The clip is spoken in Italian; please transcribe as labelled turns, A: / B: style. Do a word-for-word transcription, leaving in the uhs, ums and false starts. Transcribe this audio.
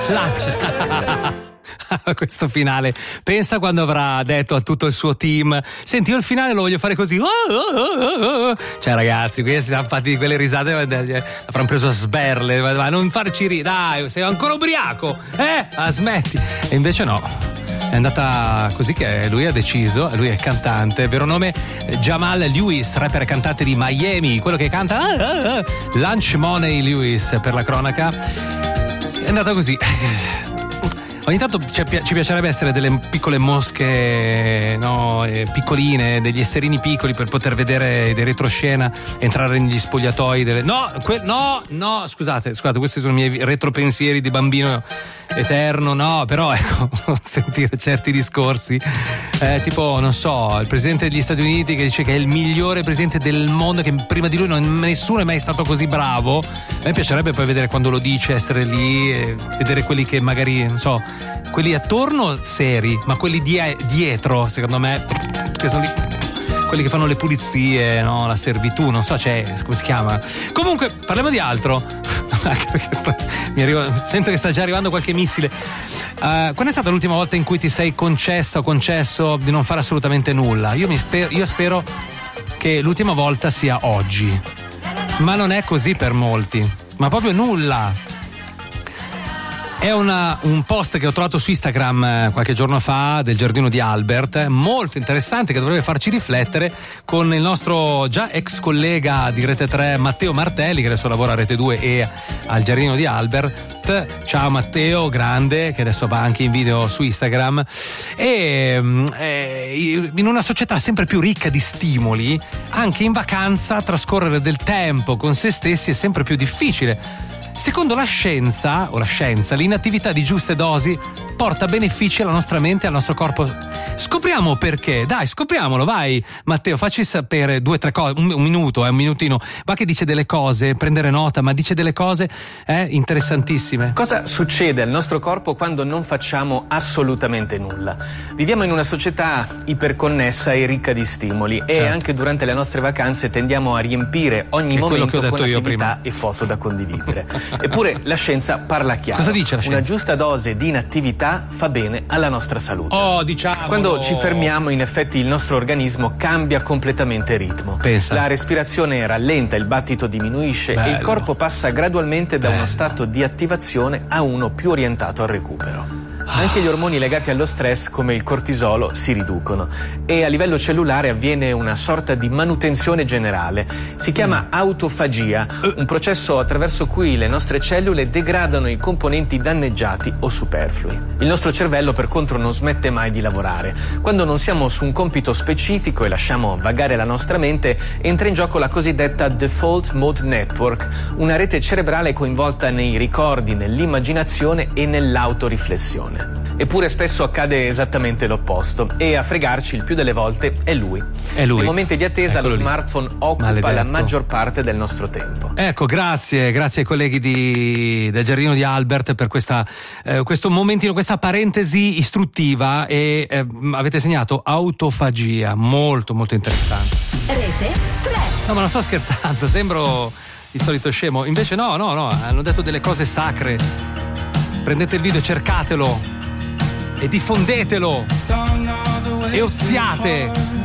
A: Lunch. Questo finale, pensa quando avrà detto a tutto il suo team: senti, io il finale lo voglio fare così. Oh, oh, oh, oh. Cioè ragazzi, qui si sono fatti quelle risate, avranno preso a sberle, ma non farci ridere, dai, sei ancora ubriaco, eh? Ah, smetti. E invece no, è andata così che lui ha deciso, lui è il cantante, vero nome Jamal Lewis, rapper e cantante di Miami, quello che canta ah, ah, ah. Lunch Money Lewis per la cronaca. È andata così. Ogni tanto ci piacerebbe essere delle piccole mosche, no, eh, piccoline, degli esserini piccoli per poter vedere dei retroscena, entrare negli spogliatoi delle... No, que... no, no, scusate, scusate, questi sono i miei retropensieri di bambino eterno, no, però ecco, sentire certi discorsi, eh, tipo, non so, il presidente degli Stati Uniti che dice che è il migliore presidente del mondo, che prima di lui non, nessuno è mai stato così bravo. A me piacerebbe poi vedere quando lo dice, essere lì e vedere quelli che magari, non so, quelli attorno seri, ma quelli die- dietro, secondo me, che sono lì, quelli che fanno le pulizie, no, la servitù, non so, c'è, come si chiama. Comunque, parliamo di altro. Anche perché sto, mi arrivo, sento che sta già arrivando qualche missile. Uh, quando è stata l'ultima volta in cui ti sei concessa o concesso di non fare assolutamente nulla? Io, mi sper- io spero che l'ultima volta sia oggi, ma non è così per molti, ma proprio nulla. È una, un post che ho trovato su Instagram eh, qualche giorno fa del Giardino di Albert, molto interessante, che dovrebbe farci riflettere, con il nostro già ex collega di Rete tre Matteo Martelli, che adesso lavora a Rete due e al Giardino di Albert. Ciao Matteo, grande, che adesso va anche in video su Instagram. E eh, in una società sempre più ricca di stimoli, anche in vacanza trascorrere del tempo con se stessi è sempre più difficile. Secondo la scienza, o la scienza, l'inattività di giuste dosi porta benefici alla nostra mente e al nostro corpo. Scopriamo perché, dai, scopriamolo, vai Matteo, facci sapere due o tre cose, un, un minuto, eh, un minutino, va che dice delle cose, prendere nota, ma dice delle cose eh, interessantissime.
B: Cosa succede al nostro corpo quando non facciamo assolutamente nulla? Viviamo in una società iperconnessa e ricca di stimoli, certo. E anche durante le nostre vacanze tendiamo a riempire ogni
A: che
B: momento con attività
A: prima.
B: e foto da condividere. Eppure la scienza parla chiaro.
A: Cosa dice la scienza?
B: Una giusta dose di inattività fa bene alla nostra salute.
A: Oh, diciamo.
B: Quando ci fermiamo, in effetti il nostro organismo cambia completamente ritmo.
A: Pensa.
B: La respirazione rallenta, il battito diminuisce. Bello. E il corpo passa gradualmente da Bello. uno stato di attivazione a uno più orientato al recupero. Anche gli ormoni legati allo stress, come il cortisolo, si riducono e a livello cellulare avviene una sorta di manutenzione generale. Si chiama autofagia, un processo attraverso cui le nostre cellule degradano i componenti danneggiati o superflui. Il nostro cervello, per contro, non smette mai di lavorare. Quando non siamo su un compito specifico e lasciamo vagare la nostra mente, entra in gioco la cosiddetta Default Mode Network, una rete cerebrale coinvolta nei ricordi, nell'immaginazione e nell'autoriflessione. Eppure spesso accade esattamente l'opposto e a fregarci il più delle volte è lui.
A: È lui.
B: Nei momenti di attesa Eccolo lo lì. smartphone occupa
A: Maledetto.
B: la maggior parte del nostro tempo.
A: Ecco, grazie, grazie ai colleghi di, del Giardino di Albert per questa, eh, questo momentino, questa parentesi istruttiva e eh, avete segnato autofagia, molto molto interessante.
C: Rete tre.
A: No, ma non sto scherzando, sembro il solito scemo. Invece no, no, no, hanno detto delle cose sacre. Prendete il video, cercatelo e diffondetelo e oziate